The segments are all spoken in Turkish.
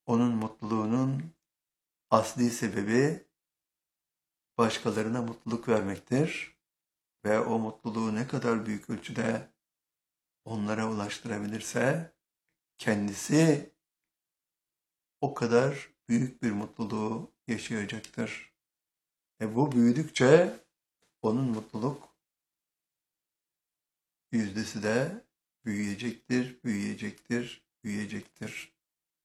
onun mutluluğunun asli sebebi başkalarına mutluluk vermektir ve o mutluluğu ne kadar büyük ölçüde onlara ulaştırabilirse kendisi o kadar büyük bir mutluluğu yaşayacaktır. Bu büyüdükçe onun mutluluk yüzdesi de büyüyecektir, büyüyecektir, büyüyecektir.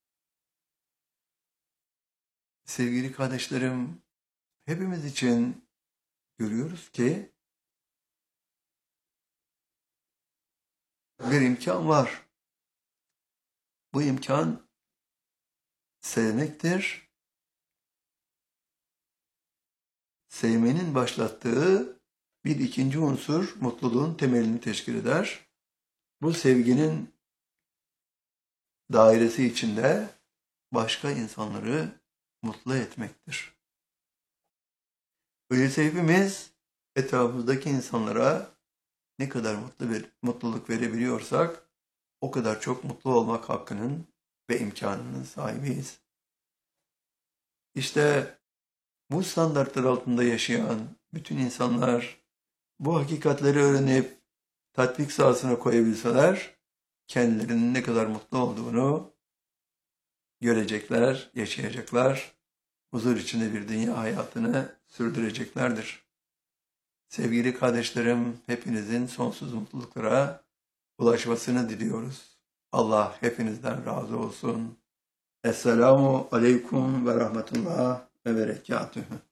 Sevgili kardeşlerim, hepimiz için görüyoruz ki bir imkan var. Bu imkan sevmektir. Sevmenin başlattığı bir ikinci unsur mutluluğun temelini teşkil eder. Bu sevginin dairesi içinde başka insanları mutlu etmektir. Öyleyse hepimiz etrafımızdaki insanlara ne kadar mutluluk verebiliyorsak o kadar çok mutlu olmak hakkının ve imkanının sahibiyiz. İşte bu standartlar altında yaşayan bütün insanlar bu hakikatleri öğrenip tatbik sahasına koyabilseler kendilerinin ne kadar mutlu olduğunu görecekler, yaşayacaklar, huzur içinde bir dünya hayatını sürdüreceklerdir. Sevgili kardeşlerim, hepinizin sonsuz mutluluklara ulaşmasını diliyoruz. Allah hepinizden razı olsun. Esselamu aleyküm ve rahmetullah ve berekatühü.